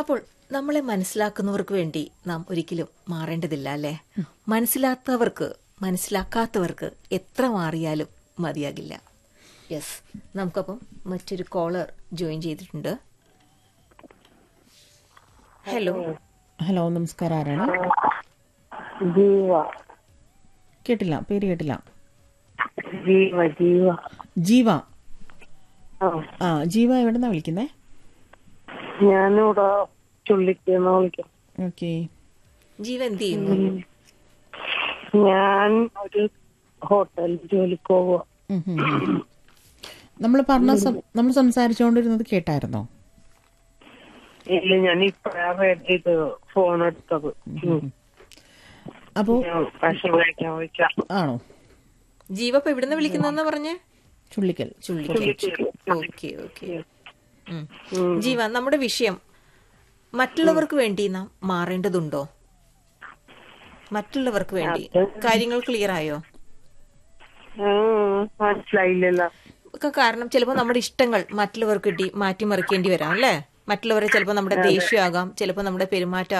അപ്പോൾ നമ്മളെ മനസ്സിലാക്കുന്നവർക്ക് വേണ്ടി നാം ഒരിക്കലും മാറേണ്ടതില്ല അല്ലേ? മനസ്സിലാക്കാത്തവർക്ക് എത്ര മാറിയാലും മതിയാകില്ല. യെസ്, നമുക്കപ്പം മറ്റൊരു കോളർ ജോയിൻ ചെയ്തിട്ടുണ്ട്. ഹലോ ഹലോ, നമസ്കാരം. ആരാണ്? കേട്ടില്ല, പേര് കേട്ടില്ല. ജീവ. ആ, ജീവ എവിടെന്നാ വിളിക്കുന്നേ? ഞാനിവിടെ ചുള്ളിക്കെന്ന് വിളിക്കാം. ഓക്കെ. ജീവ എന്ത് ചെയ്യുന്നു? ഞാൻ ഒരു ഹോട്ടലിൽ ജോലിക്ക് പോവുക. നമ്മൾ സംസാരിച്ചുകൊണ്ടിരുന്നത് കേട്ടായിരുന്നോ? ഇല്ല, ഞാൻ ഇപ്പഴാണ് ഇത് ഫോൺ എടുത്തത്. അപ്പോ ഭക്ഷണം കഴിക്കാൻ വിളിക്കാം. ആണോ? ജീവ ഇപ്പൊ എവിടുന്ന് വിളിക്കുന്ന പറഞ്ഞേ? ചുള്ളിക്കൽ. Okay okay. ജീവ, നമ്മുടെ വിഷയം മറ്റുള്ളവർക്ക് വേണ്ടി നാം മാറേണ്ടതുണ്ടോ? മറ്റുള്ളവർക്ക് വേണ്ടി കാര്യങ്ങൾ ക്ലിയർ ആയോ? മനസ്സിലായില്ലല്ലോ. കാരണം ചിലപ്പോൾ നമ്മുടെ ഇഷ്ടങ്ങൾ മറ്റുള്ളവർക്ക് വേണ്ടി മാറ്റിമറിക്കേണ്ടി വരാം അല്ലേ? മറ്റുള്ളവരെ ചിലപ്പോൾ നമ്മുടെ ദേഷ്യമാകാം, ചിലപ്പോൾ നമ്മുടെ പെരുമാറ്റം